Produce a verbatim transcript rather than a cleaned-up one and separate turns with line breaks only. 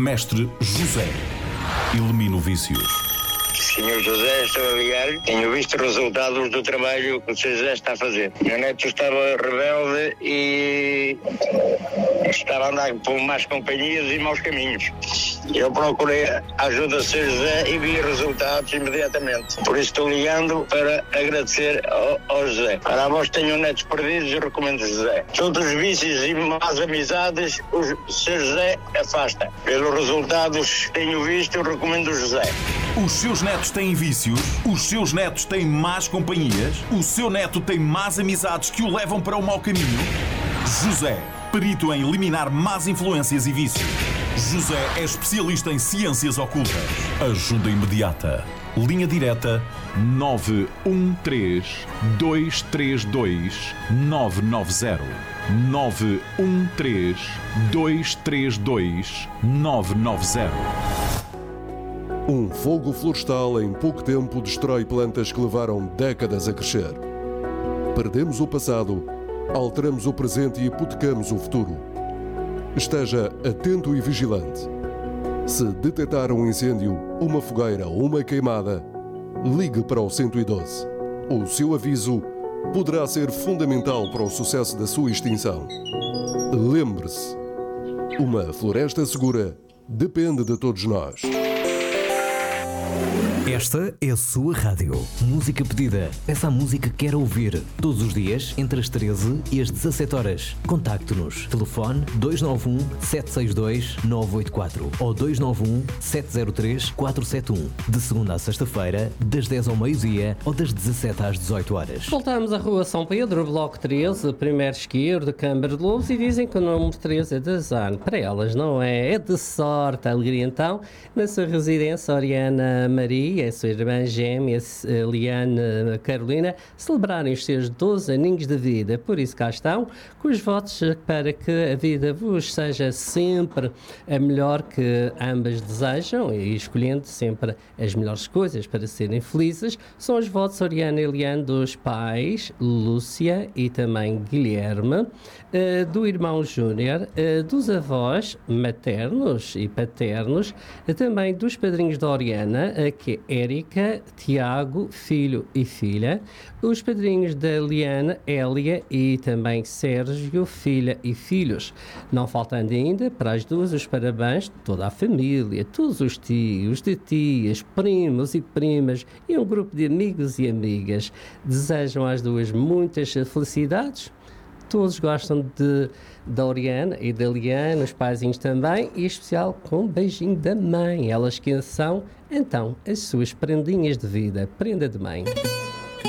Mestre José. Elimina o vício.
senhor José, estou a ligar. Tenho visto resultados do trabalho que o senhor José está a fazer. Meu neto estava rebelde e estava a andar por más companhias e maus caminhos. Eu procurei a ajuda do senhor José e vi resultados imediatamente. Por isso estou ligando para agradecer ao, ao José. Para a vós que tenham netos perdidos, eu recomendo o José. Todos os vícios e más amizades, o senhor José afasta. Pelos resultados que tenho visto, eu recomendo o José.
Os seus netos têm vícios? Os seus netos têm más companhias? O seu neto tem más amizades que o levam para o mau caminho? José, perito em eliminar más influências e vícios. José é especialista em ciências ocultas. Ajuda imediata. Linha direta nove um três, dois três dois, nove nove zero. nove um três, dois três dois, nove nove zero.
Um fogo florestal em pouco tempo destrói plantas que levaram décadas a crescer. Perdemos o passado, alteramos o presente e hipotecamos o futuro. Esteja atento e vigilante. Se detectar um incêndio, uma fogueira ou uma queimada, ligue para o cento e doze. O seu aviso poderá ser fundamental para o sucesso da sua extinção. Lembre-se, uma floresta segura depende de todos nós.
Esta é a sua rádio. Música pedida. Peça a música que quer ouvir. Todos os dias, entre as treze e as dezassete horas. Contacte-nos. Telefone dois nove um, sete seis dois, nove oito quatro ou dois nove um, sete zero três, quatro sete um. De segunda a sexta-feira, das dez ao meio-dia ou das dezassete às dezoito horas.
Voltamos à Rua São Pedro, Bloco treze, primeiro esquerdo, Câmara de Lobos, e dizem que o número treze é de azar. Para elas não é, é de sorte. A alegria então, na sua residência, Oriana Maria, a sua irmã gêmea, Liane Carolina, celebrarem os seus doze aninhos de vida. Por isso cá estão, com os votos para que a vida vos seja sempre a melhor que ambas desejam e escolhendo sempre as melhores coisas para serem felizes. São os votos, Oriana e Liane, dos pais, Lúcia e também Guilherme, do irmão Júnior, dos avós maternos e paternos, também dos padrinhos da Oriana, que é Érica, Tiago, filho e filha, os padrinhos da Liana, Hélia e também Sérgio, filha e filhos. Não faltando ainda para as duas os parabéns de toda a família, todos os tios, de tias, primos e primas e um grupo de amigos e amigas. Desejam às duas muitas felicidades. Todos gostam de, da Oriana e da Liana, os paizinhos também, e em especial com um beijinho da mãe. Elas que são, então, as suas prendinhas de vida. Prenda de mãe.